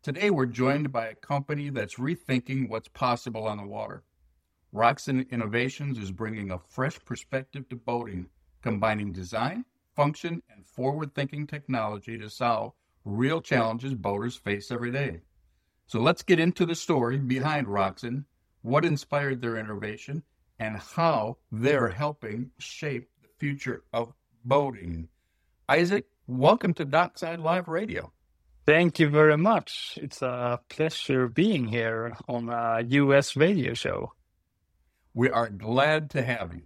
Today, we're joined by a company that's rethinking what's possible on the water. Roxen Innovations is bringing a fresh perspective to boating, combining design, function, and forward-thinking technology to solve real challenges boaters face every day. So let's get into the story behind Roxen, what inspired their innovation, and how they're helping shape the future of boating. Isaac, welcome to Dockside Live Radio. Thank you very much. It's a pleasure being here on a US radio show. We are glad to have you.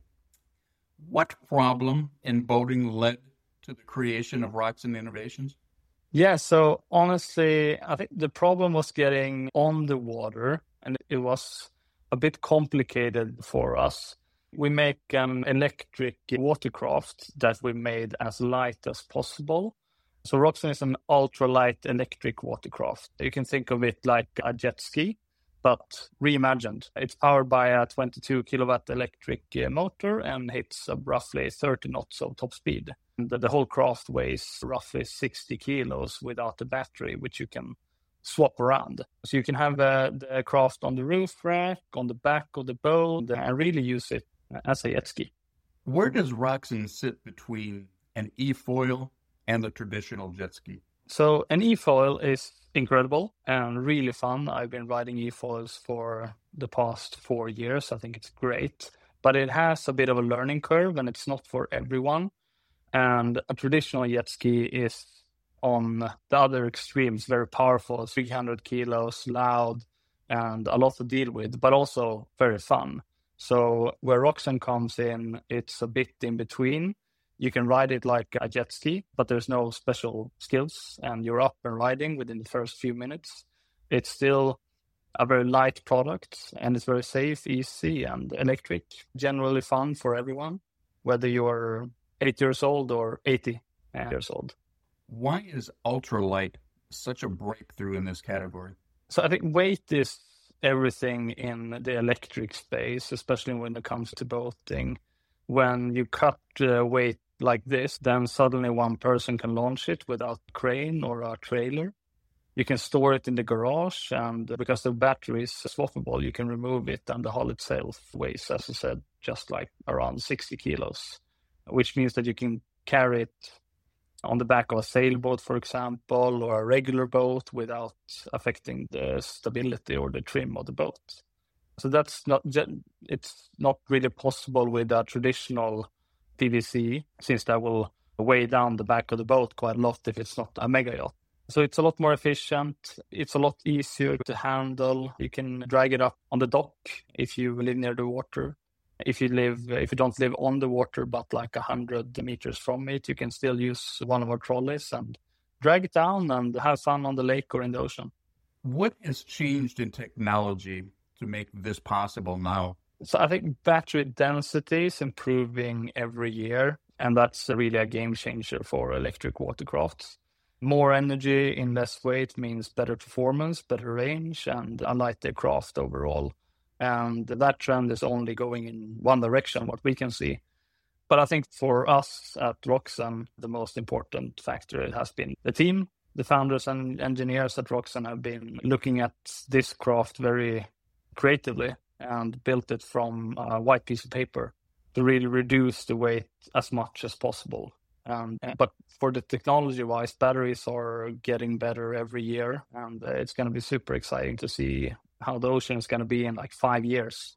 What problem in boating led to the creation of Roxen Innovations? Yeah, so honestly, I think the problem was getting on the water, and it was a bit complicated for us. We make an electric watercraft that we made as light as possible. So Roxen is an ultralight electric watercraft. You can think of it like a jet ski, but reimagined. It's powered by a 22 kilowatt electric motor and hits roughly 30 knots of top speed. And the whole craft weighs roughly 60 kilos without a battery, which you can swap around. So you can have the craft on the roof rack, on the back of the boat, and really use it as a jet ski. Where does Roxen sit between an e-foil and the traditional jet ski? So an e-foil is incredible and really fun. I've been riding e-foils for the past 4 years. I think it's great, but it has a bit of a learning curve and it's not for everyone. And a traditional jet ski is on the other extremes, very powerful, 300 kilos, loud, and a lot to deal with, but also very fun. So where Roxen comes in, it's a bit in between. You can ride it like a jet ski, but there's no special skills, and you're up and riding within the first few minutes. It's still a very light product, and it's very safe, easy, and electric. Generally fun for everyone, whether you're 8 years old or 80 years old. Why is ultralight such a breakthrough in this category? So I think weight is everything in the electric space, especially when it comes to boating. When you cut weight like this, then suddenly one person can launch it without a crane or a trailer. You can store it in the garage, and because the battery is swappable, you can remove it, and the hull itself weighs, as I said, just like around 60 kilos, which means that you can carry it on the back of a sailboat, for example, or a regular boat without affecting the stability or the trim of the boat. So it's not really possible with a traditional PVC, since that will weigh down the back of the boat quite a lot if it's not a mega yacht. So it's a lot more efficient. It's a lot easier to handle. You can drag it up on the dock if you live near the water. If you don't live on the water, but like 100 meters from it, you can still use one of our trolleys and drag it down and have fun on the lake or in the ocean. What has changed in technology to make this possible now? So I think battery density is improving every year, and that's really a game changer for electric watercrafts. More energy in less weight means better performance, better range, and a lighter craft overall. And that trend is only going in one direction, what we can see. But I think for us at Roxen, the most important factor has been the team. The founders and engineers at Roxen have been looking at this craft very creatively and built it from a white piece of paper to really reduce the weight as much as possible. But for the technology-wise, batteries are getting better every year, and it's going to be super exciting to see how the ocean is going to be in like 5 years.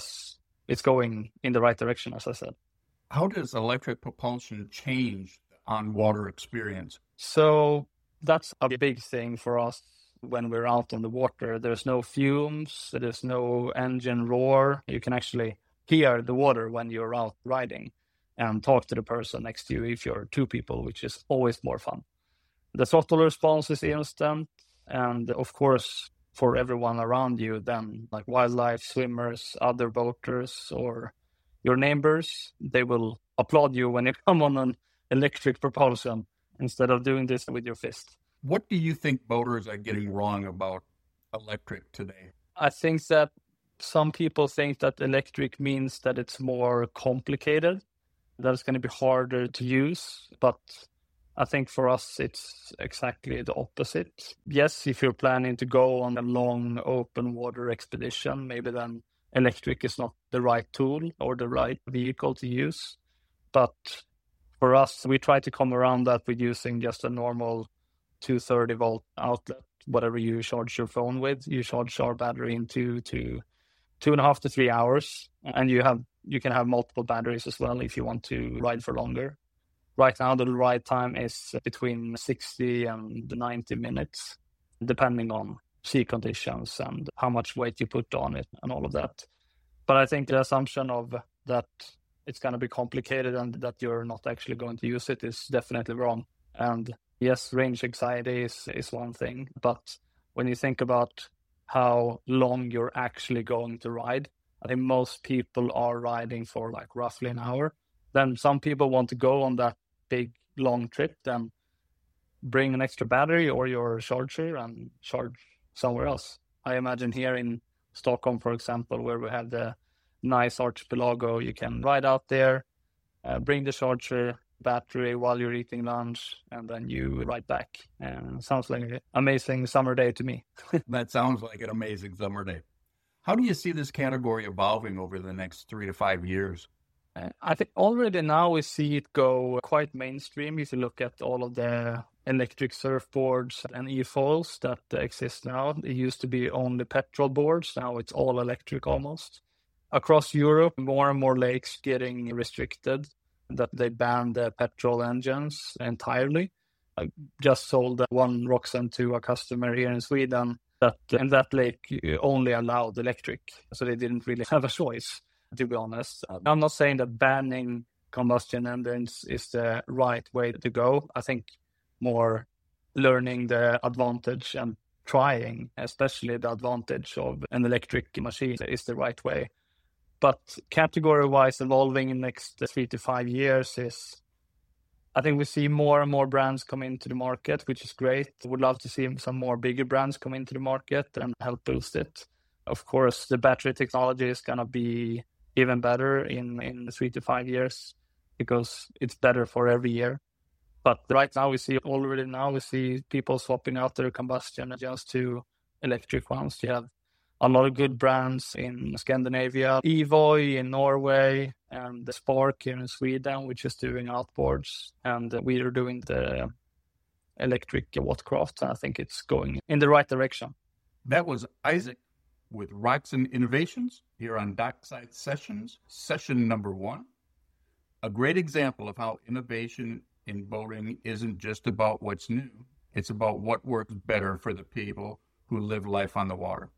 It's going in the right direction, as I said. How does electric propulsion change the on-water experience? So that's a big thing for us when we're out on the water. There's no fumes, there's no engine roar. You can actually hear the water when you're out riding and talk to the person next to you if you're two people, which is always more fun. The throttle response is instant, and of course, for everyone around you, then like wildlife, swimmers, other boaters, or your neighbors, they will applaud you when you come on an electric propulsion instead of doing this with your fist. What do you think boaters are getting wrong about electric today? I think that some people think that electric means that it's more complicated, that it's going to be harder to use. But I think for us, it's exactly the opposite. Yes, if you're planning to go on a long open water expedition, maybe then electric is not the right tool or the right vehicle to use. But for us, we try to come around that with using just a normal 230 volt outlet. Whatever you charge your phone with, you charge our battery in 2.5 to 3 hours. And you can have multiple batteries as well if you want to ride for longer. Right now, the ride time is between 60 and 90 minutes, depending on sea conditions and how much weight you put on it and all of that. But I think the assumption of that it's going to be complicated and that you're not actually going to use it is definitely wrong. And yes, range anxiety is one thing. But when you think about how long you're actually going to ride, I think most people are riding for like roughly an hour. Then some people want to go on that big long trip, then bring an extra battery or your charger and charge somewhere else. I imagine here in Stockholm, for example, where we have the nice archipelago, you can ride out there, bring the charger, battery while you're eating lunch, and then you ride back. Sounds like an amazing summer day to me. That sounds like an amazing summer day. How do you see this category evolving over the next 3 to 5 years? I think already now we see it go quite mainstream. If you look at all of the electric surfboards and e-foils that exist now, it used to be only petrol boards. Now it's all electric almost. Across Europe, more and more lakes getting restricted, that they ban the petrol engines entirely. I just sold one Roxen to a customer here in Sweden that in that lake only allowed electric. So they didn't really have a choice, to be honest. I'm not saying that banning combustion engines is the right way to go. I think more learning the advantage and trying, especially the advantage of an electric machine, is the right way. But category-wise, evolving in the next 3 to 5 years is, I think we see more and more brands come into the market, which is great. Would love to see some more bigger brands come into the market and help boost it. Of course, the battery technology is going to be even better in 3 to 5 years because it's better for every year. But right now we see people swapping out their combustion engines to electric ones. You have a lot of good brands in Scandinavia, Evoy in Norway, and Spark here in Sweden, which is doing outboards. And we are doing the electric watercraft. I think it's going in the right direction. That was Isaac with Roxen Innovations here on Dockside Sessions, session number 1. A great example of how innovation in boating isn't just about what's new. It's about what works better for the people who live life on the water.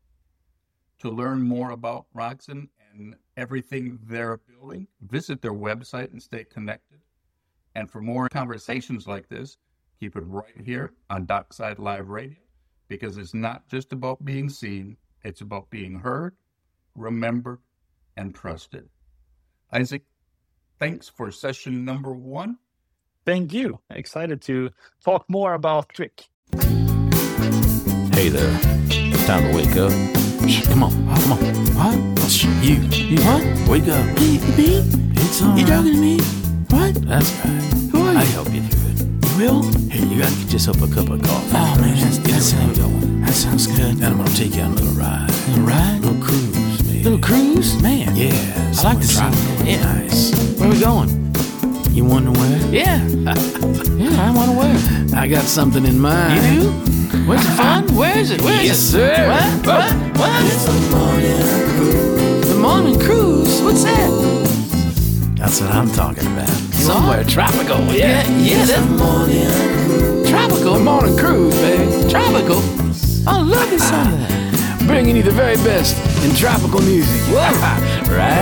To learn more about Roxen and everything they're building, visit their website and stay connected. And for more conversations like this, keep it right here on Dockside Live Radio, because it's not just about being seen, it's about being heard, remembered, and trusted. Isaac, thanks for session number 1. Thank you. Excited to talk more about Trick. Hey there. Time to wake up. Shh, come on. What? Shh, you. What? Wake up. Me? It's all You right. talking to me? What? That's right. Who are I you? help you through it. You will? Here, you gotta get yourself a cup of coffee. Oh, man, Get everything going. that sounds good. Then I'm gonna take you on a little ride. Little ride? Little cruise, maybe. Little cruise? Man. Yeah. I like the sound. Yeah. Nice. Where we going? You wonder where? Yeah. Yeah, I want to wear. I got something in mind. You do? Where's the fun? Where is it? Where is Yes, it? sir. What? It's the morning cruise. What's that? That's what I'm talking about. Song? Somewhere tropical. Yeah. That's tropical. The morning cruise, baby. Tropical. I love this song. Bringing you the very best in tropical music. Whoa. Right?